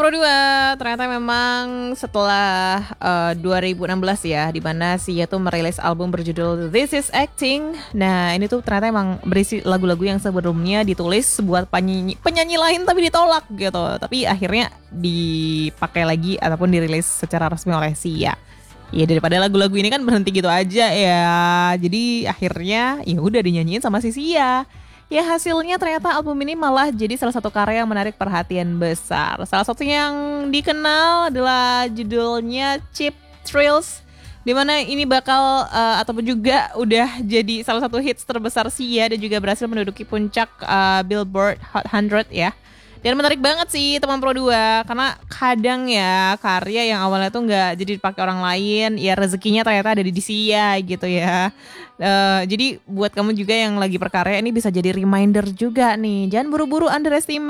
Pro 2, ternyata memang setelah 2016 ya, di mana Sia tuh merilis album berjudul This Is Acting. Nah, ini tuh ternyata emang berisi lagu-lagu yang sebelumnya ditulis buat penyanyi lain tapi ditolak gitu. Tapi akhirnya dipakai lagi ataupun dirilis secara resmi oleh Sia. Ya daripada lagu-lagu ini kan berhenti gitu aja ya. Jadi akhirnya ya udah dinyanyiin sama si Sia. Ya hasilnya ternyata album ini malah jadi salah satu karya yang menarik perhatian besar. Salah satu yang dikenal adalah judulnya Cheap Thrills, dimana ini bakal ataupun juga udah jadi salah satu hits terbesar Sia dan juga berhasil menduduki puncak Billboard Hot 100 ya. Dan menarik banget sih teman Pro 2, karena kadang ya karya yang awalnya tuh nggak jadi dipakai orang lain, ya rezekinya ternyata ada di Sia gitu ya. Jadi buat kamu juga yang lagi berkarya ini bisa jadi reminder juga nih, jangan buru-buru underestimate